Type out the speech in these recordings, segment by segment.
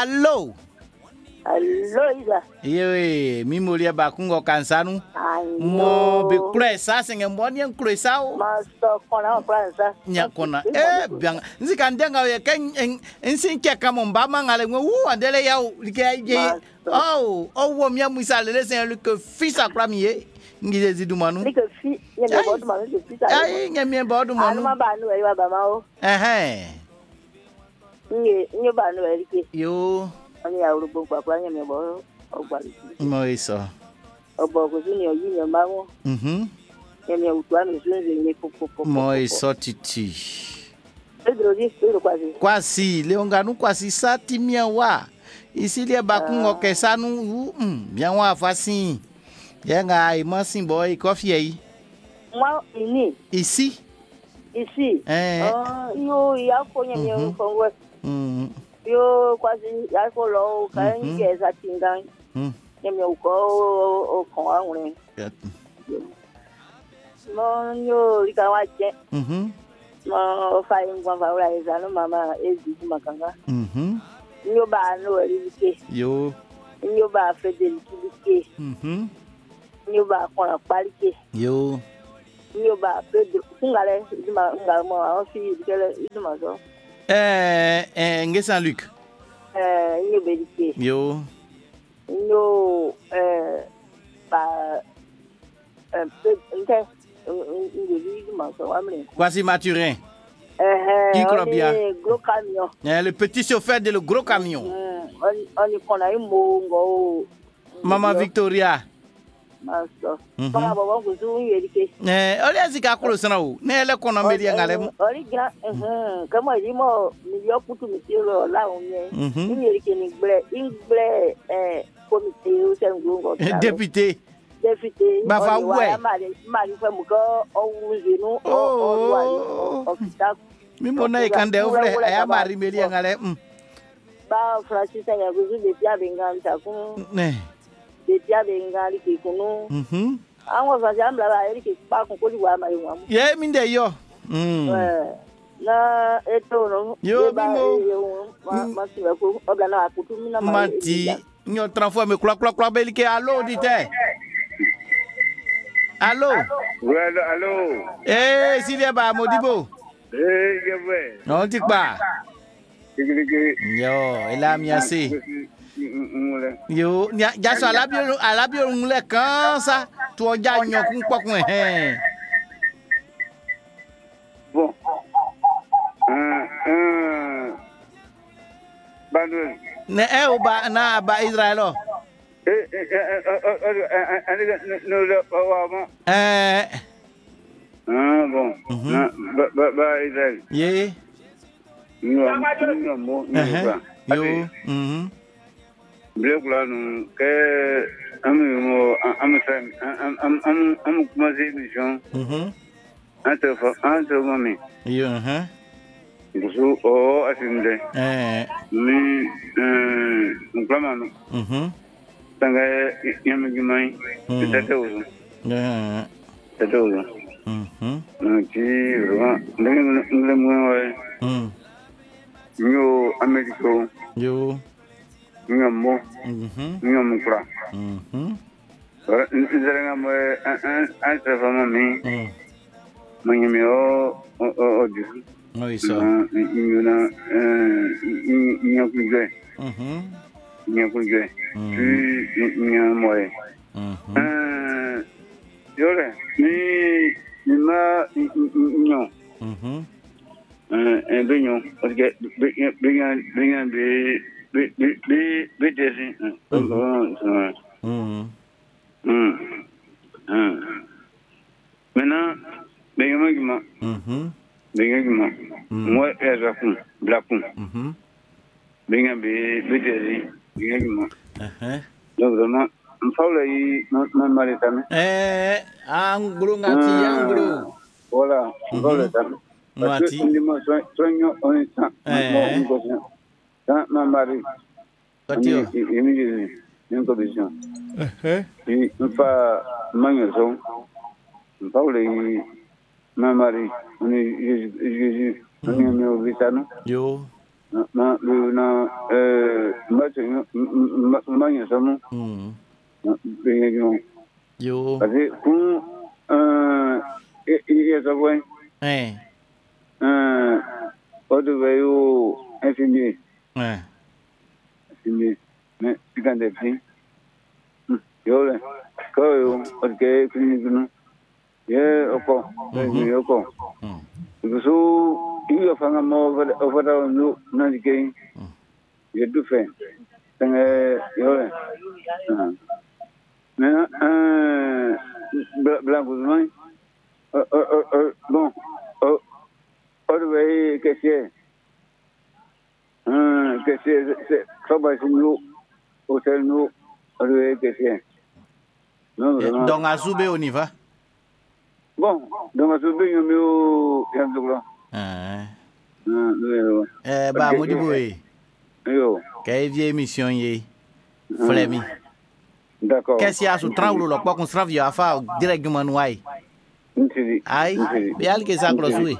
Allo. Allo Isa. Yewe, mimolia bakungo kansanu. Mo be kresa senge mboni en kresa o. Master kona kresa. Nya kona. Biang. Nzika ndenga we ken nsinke kama mbama ngale ngwe andele ya je. Oh, wo mia musalele sen le que fils akra miye. Ngize zidumanu. Like fi, nyame bodu manu le fils. Ai, nyame bodu manu. Anuma ba nu eri wa ba ma o. Nye ba nu eri ke. Yo. Oni ya urugbo kwa nyame bo ogbali. Mo iso. Obo ko sini oyi nye mawo. Nyame utwa mi sunze nye popo. Mo iso titi. Pedro quasi. Quasi, leonganu quasi sati mia wa. Ici les bakungo kesanu bien wa fasin. Yenga ai masin boy coffee aí. Moi ini. Ici. Yo ya ko nyame kongo. Yo quasi ya ko lo kan ke sa tingang. Nyame ko o ko anwe. Mo yo likawa je. Mo fa ingwa fa ura izano mama ezi makanga. Nyo ba no erike. Yo. Nyo ba Federico. Nyo ba kona palike. Yo. Nyo ba Pedro ngale ngamo afi dikele iduma so. Nge Saint Luc. Nyo berike. Yo. Nyo ba Pedro iduma so amle. Quasi Maturin. Gros camion. Le petit chauffeur de le gros camion. On y prend un mot. Maman Victoria. Master. Para baba kuzu yerike. Oli azika kulo sana o. Ne le kono meli ngale mu. Oli gra kama limo milio kutu mitiro la onye. Ni yerike ni ingle comité o sengungo. Député. Ba fa we. Mari fa muko o wuzinu o ofisa. Mimo na ikande ofre aya mari meli ngale. Ba Francis ya kuzu de pia benganta kun. De pia bengali ke kunu. Ango fa jambla ba erike ba kun ko liwa mari wa mu. Ye mi de yo. Na eto no. Yo bimo. Mati ko ogana akutu mina mati. Nyo transforme kla belike allo dite. Allô? Allô? Silia ba Modibo. Gabriel. Non tik ba. Yo, ela mi assez. Yo, ya so alabio ngule kan sa tu oja nyo kun kokun Bon. Bandul. Ne o ba na ba Israelo. Bon. Ba Israel. Yeah. No mo. Yo. Blekula nu ke am kuma mission. Entre mami. Yo. Gusu o asinde. Mi mklama nu. Tanga yamigimai. Tete uzo. Ti ruwa. Ndenge mwe. Nyo Ameriko. Yo. Nyo mo. Nyo mkura. Nzerenga mwe entre famami. Manyemi o disu. Oui ça. Nyo kujwe. Puis nyamoe. Yole ni ma nyo. Benyo parce que benyan desi. Maintenant benyan gima. Moi ezakun blakun. Benyan desi gima. Donc vraiment Paula yi mari tame. Anglo ngati anglo. Voilà, Paula tame. Mati. Sonyo on sa. Ma mari. Patio. Imagine une commission. Et fa mangason. Paula yi ma mari. On est Jésus. On est au Vitano. Yo. Na Manya Samu. Yo. Kasi kung iya sa buhay. Odo bayo infini. Infini. Ne sikande pin. Yo le. Ko yo oke fini kuno. Ye oko. Ye oko. So iyo fanga mo over no nanike. Ye du fe. Tanga yo le. Blanco de bon, aujourd'hui, qu'est-ce que c'est, travail sur nous, hôtel nous, aujourd'hui, qu'est-ce que donc à Soubé on y va. Bon, donc à Soubé il y a mieux bah moi dis boy. Yo. Quelle vieille émission y Flémi. D'accord. Qu'est-ce qu'il y a sur travail là quoi qu'on se travaille à faire directement nouai. Aïe, mais elle qui ça closé.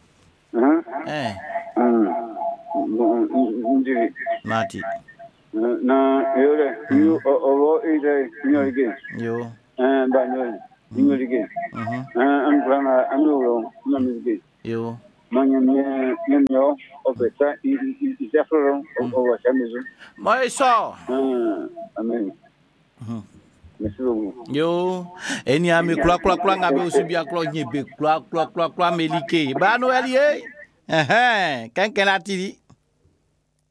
Mati. Na yo o ide nyoige. Yo. Ba nyoige. Am plana anulo na mizige. Yo. Manya nyo opeta I zafro o wa chamizo. Moi ça. Amen. Yo, eni ami kla ngabe aussi bien kla nyebe kla melike. Ba no elie. Kan la tiri.